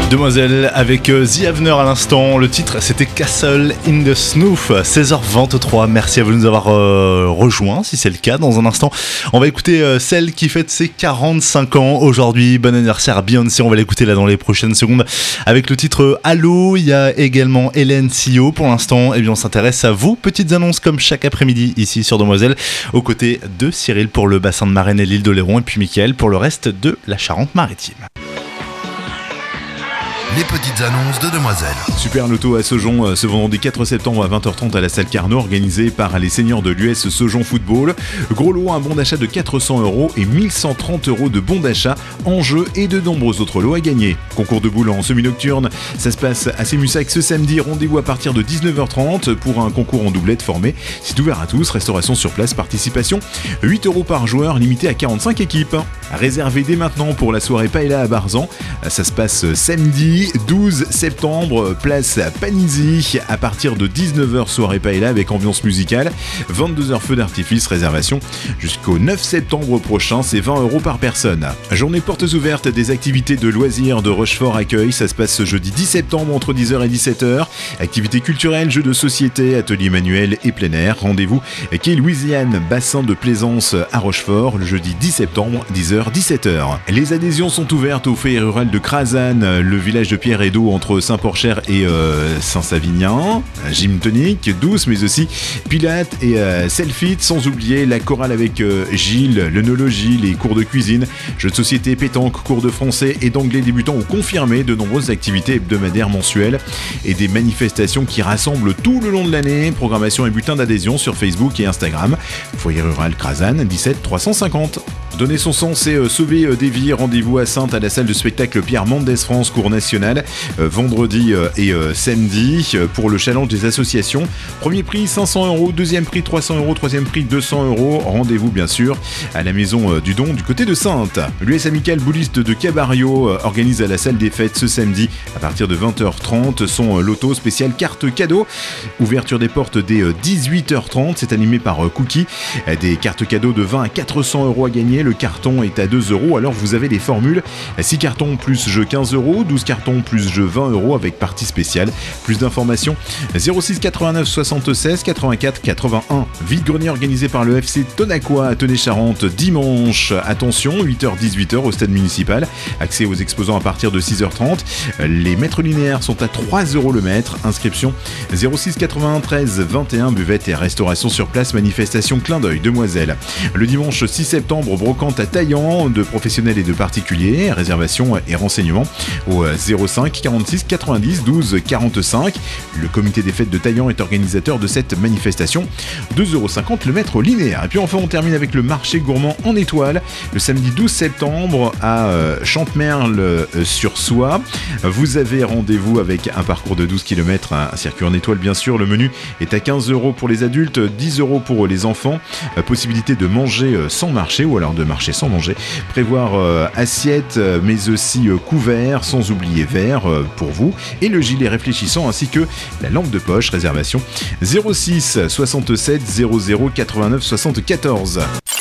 Demoiselle avec The Avener à l'instant. Le titre c'était Castle in the Snow. 16h23. Merci à vous de nous avoir rejoints si c'est le cas. Dans un instant, on va écouter celle qui fête ses 45 ans aujourd'hui. Bon anniversaire à Beyoncé. On va l'écouter là dans les prochaines secondes avec le titre Allo. Il y a également Hélène Sio. Pour l'instant, on s'intéresse à vos petites annonces comme chaque après-midi ici sur Demoiselle, aux côtés de Cyril pour le bassin de Marraine et l'île d'Oléron et puis Mickaël pour le reste de la Charente-Maritime. Les petites annonces de Demoiselle. Super Loto à Saujon ce vendredi 4 septembre à 20h30 à la salle Carnot, organisé par les seniors de l'US Saujon Football. Gros lot, un bon d'achat de 400€ et 1130€ de bons d'achat en jeu et de nombreux autres lots à gagner. Concours de boules en semi-nocturne, ça se passe à Sémussac ce samedi. Rendez-vous à partir de 19h30 pour un concours en doublette formé. C'est ouvert à tous, restauration sur place, participation 8€ par joueur, limité à 45 équipes. Réservé dès maintenant pour la soirée Paella à Barzan. Ça se passe samedi 12 septembre, place Panisi, à partir de 19h, soirée Paella avec ambiance musicale, 22h feu d'artifice, réservation jusqu'au 9 septembre prochain, c'est 20€ par personne. Journée portes ouvertes des activités de loisirs de Rochefort Accueil, ça se passe ce jeudi 10 septembre entre 10h et 17h, activités culturelles, jeux de société, ateliers manuels et plein air. Rendez-vous quai Louisiane, bassin de plaisance à Rochefort, le jeudi 10 septembre, 10h-17h. Les adhésions sont ouvertes au Foyer rural de Crazanne, le village de Pierre et d'Eau entre Saint-Porcher et Saint-Savinien, gym tonique, douce mais aussi pilates et selfie, sans oublier la chorale avec Gilles, l'œnologie, les cours de cuisine, jeux de société, pétanque, cours de français et d'anglais débutants ou confirmés, de nombreuses activités hebdomadaires mensuelles et des manifestations qui rassemblent tout le long de l'année. Programmation et bulletin d'adhésion sur Facebook et Instagram. Foyer rural Crazanne 17 350. Donner son sang, c'est sauver des vies. Rendez-vous à Saintes à la salle de spectacle Pierre Mendès France, cours national, vendredi et samedi pour le challenge des associations. Premier prix 500€, deuxième prix 300€, troisième prix 200€. Rendez-vous bien sûr à la maison du don du côté de Saintes. L'US Amical Bouliste de Cabario organise à la salle des fêtes ce samedi à partir de 20h30 son loto spécial carte cadeau. Ouverture des portes dès 18h30, c'est animé par Cookie. Des cartes cadeaux de 20 à 400€ à gagner. Le carton est à 2€, alors vous avez les formules 6 cartons plus jeu 15€, 12 cartons plus jeu 20€ avec partie spéciale. Plus d'informations 06 89 76 84 81. Vide-grenier organisé par le FC Tonacois à Tenay-Charente dimanche. Attention, 8h-18h au stade municipal. Accès aux exposants à partir de 6h30. Les mètres linéaires sont à 3€ le mètre. Inscription 06 93 21. Buvette et restauration sur place. Manifestation clin d'œil Demoiselle. Le dimanche 6 septembre, brocante à Taillan de professionnels et de particuliers. Réservation et renseignements au 05 46 90 12 45. Le comité des fêtes de Taillan est organisateur de cette manifestation. 2,50€ le mètre linéaire. Et puis enfin on termine avec le marché gourmand en étoile le samedi 12 septembre à Chantemerle sur Soie. Vous avez rendez-vous avec un parcours de 12 km, un circuit en étoile bien sûr. Le menu est à 15€ pour les adultes, 10€ pour les enfants. Possibilité de manger sans marcher ou alors de marcher sans manger. Prévoir assiette mais aussi couvert, sans oublier verre pour vous et le gilet réfléchissant ainsi que la lampe de poche. Réservation 06 67 00 89 74.